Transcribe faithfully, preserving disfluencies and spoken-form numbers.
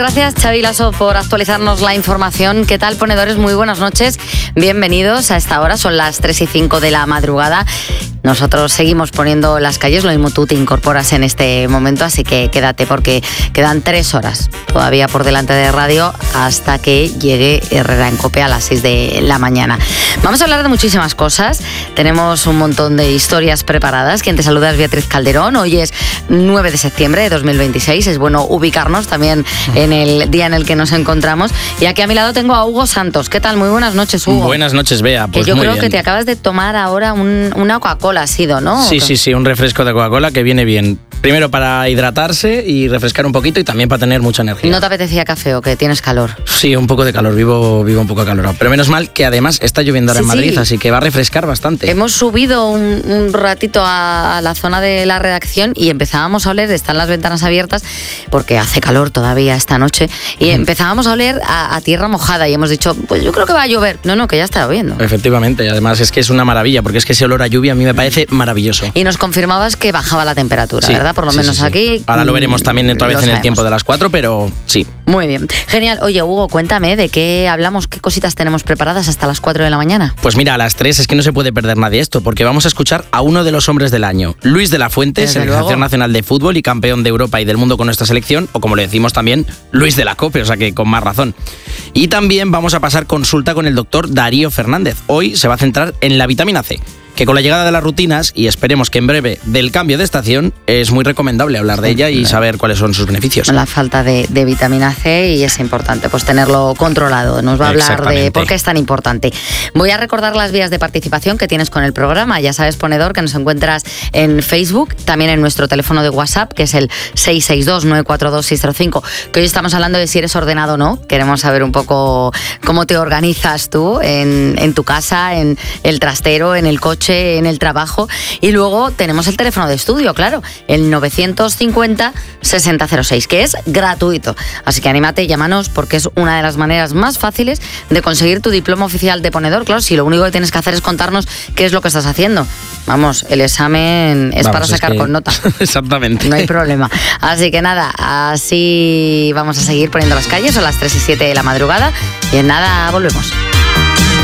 Gracias, Xavi Lasso, por actualizarnos la información. ¿Qué tal, ponedores? Muy buenas noches. Bienvenidos a esta hora. Son las tres y cinco de la madrugada. Nosotros seguimos poniendo las calles. Lo mismo tú te incorporas en este momento, así que quédate porque quedan tres horas todavía por delante de radio hasta que llegue Herrera en Cope a las seis de la mañana. Vamos a hablar de muchísimas cosas. Tenemos un montón de historias preparadas. Quien te saluda es Beatriz Calderón. Hoy es nueve de septiembre de dos mil veintiséis. Es bueno ubicarnos también en el día en el que nos encontramos. Y aquí a mi lado tengo a Hugo Santos. ¿Qué tal? Muy buenas noches, Hugo. Buenas noches, Bea. Pues que yo muy creo bien. que te acabas de tomar ahora un, una Coca-Cola, ha sido, ¿no? Sí, sí, sí, un refresco de Coca-Cola que viene bien. Primero para hidratarse y refrescar un poquito y también para tener mucha energía. ¿No te apetecía café o que tienes calor? Sí, un poco de calor, vivo, vivo un poco acalorado. Pero menos mal que además está lloviendo ahora Sí, en Madrid, sí. así que va a refrescar bastante. Hemos subido un, un ratito a, a la zona de la redacción y empezábamos a oler, están las ventanas abiertas porque hace calor todavía esta noche, y empezábamos a oler a, a tierra mojada y hemos dicho, pues yo creo que va a llover. No, no, que ya está lloviendo. Efectivamente, y además es que es una maravilla, porque es que ese olor a lluvia a mí me parece maravilloso. Y nos confirmabas que bajaba la temperatura, Sí, ¿verdad? Por lo sí, menos sí, sí. aquí. Ahora lo veremos también otra vez lo en el sabemos. tiempo de las cuatro, pero sí. Muy bien, genial. Oye, Hugo, cuéntame de qué hablamos, qué cositas tenemos preparadas hasta las cuatro de la mañana. Pues mira, a las tres es que no se puede perder nadie esto, porque vamos a escuchar a uno de los hombres del año, Luis de la Fuente, Desde seleccionador luego. nacional de fútbol y campeón de Europa y del mundo con nuestra selección, o como le decimos también, Luis de la Cope, o sea que con más razón. Y también vamos a pasar consulta con el doctor Darío Fernández. Hoy se va a centrar en la vitamina C, que con la llegada de las rutinas, y esperemos que en breve del cambio de estación, es muy recomendable hablar de ella y saber cuáles son sus beneficios. La falta de, de vitamina C, y es importante pues tenerlo controlado. Nos va a hablar de Exactamente. por qué es tan importante. Voy a recordar las vías de participación que tienes con el programa. Ya sabes, ponedor, que nos encuentras en Facebook, también en nuestro teléfono de WhatsApp, que es el seis seis dos, nueve cuatro dos, seis cero cinco, que hoy estamos hablando de si eres ordenado o no. Queremos saber un poco cómo te organizas tú en, en tu casa, en el trastero, en el coche, en el trabajo. Y luego tenemos el teléfono de estudio, claro, el novecientos cincuenta, sesenta cero seis, que es gratuito. Así que anímate, llámanos, porque es una de las maneras más fáciles de conseguir tu diploma oficial de ponedor. Claro, si lo único que tienes que hacer es contarnos qué es lo que estás haciendo. Vamos, el examen es Vamos, para sacar es que- con nota. Exactamente. No hay problema. Así que nada, así vamos a seguir poniendo las calles. Son las tres y siete de la madrugada y en nada volvemos.